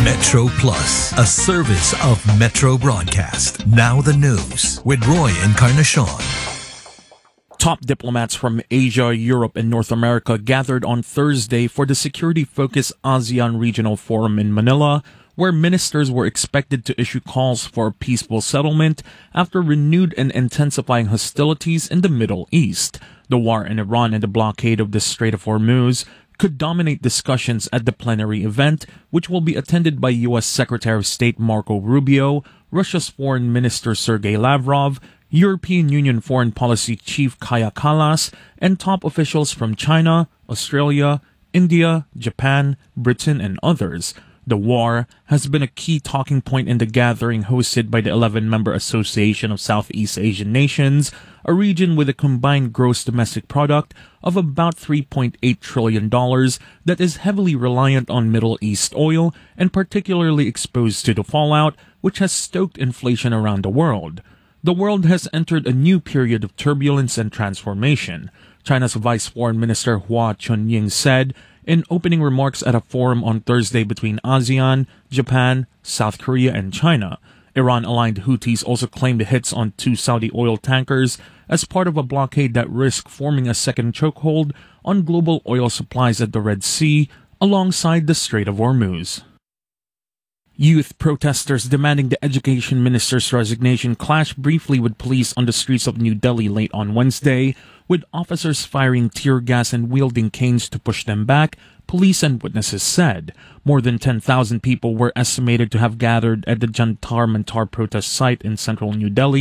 Metro Plus, a service of Metro Broadcast. Now the news with Roy Encarnacion. Top diplomats from Asia, Europe, and North America gathered on Thursday for the security-focused ASEAN Regional Forum in Manila, where ministers were expected to issue calls for a peaceful settlement after renewed and intensifying hostilities in the Middle East. The war in Iran and the blockade of the Strait of Hormuz could dominate discussions at the plenary event, which will be attended by U.S. Secretary of State Marco Rubio, Russia's Foreign Minister Sergei Lavrov, European Union Foreign Policy Chief Kaja Kallas, and top officials from China, Australia, India, Japan, Britain, and others. The war has been a key talking point in the gathering hosted by the 11-member Association of Southeast Asian Nations, a region with a combined gross domestic product of about $3.8 trillion that is heavily reliant on Middle East oil and particularly exposed to the fallout, which has stoked inflation around the world. The world has entered a new period of turbulence and transformation. China's Vice Foreign Minister Hua Chunying said in opening remarks at a forum on Thursday between ASEAN, Japan, South Korea, and China. Iran-aligned Houthis also claimed hits on 2 Saudi oil tankers as part of a blockade that risked forming a second chokehold on global oil supplies at the Red Sea alongside the Strait of Hormuz. Youth protesters demanding the education minister's resignation clashed briefly with police on the streets of New Delhi late on Wednesday, with officers firing tear gas and wielding canes to push them back, police and witnesses said. More than 10,000 people were estimated to have gathered at the Jantar Mantar protest site in central New Delhi